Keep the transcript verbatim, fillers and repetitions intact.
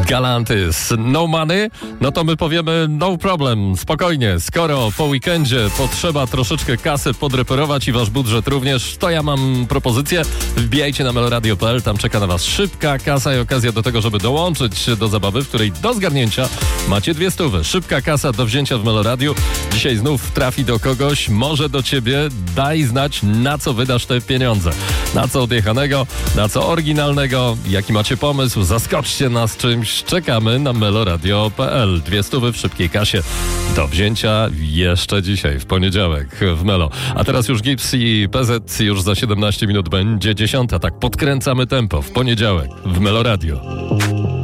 Galantis, no money? No to my powiemy no problem, spokojnie. Skoro po weekendzie potrzeba troszeczkę kasy podreperować i wasz budżet również, to ja mam propozycję. Wbijajcie na meloradio kropka p l, tam czeka na was szybka kasa i okazja do tego, żeby dołączyć do zabawy, w której do zgarnięcia macie dwie stówy. Szybka kasa do wzięcia w Meloradiu. Dzisiaj znów trafi do kogoś, może do ciebie. Daj znać, na co wydasz te pieniądze. Na co odjechanego, na co oryginalnego. Jaki macie pomysł? Zaskoczcie nas czymś. Czekamy na meloradio kropka p l. Dwie stówy w szybkiej kasie do wzięcia jeszcze dzisiaj, w poniedziałek w Melo. A teraz już Gips i P Z, już za siedemnaście minut będzie dziesiąta. Tak podkręcamy tempo w poniedziałek w Meloradio.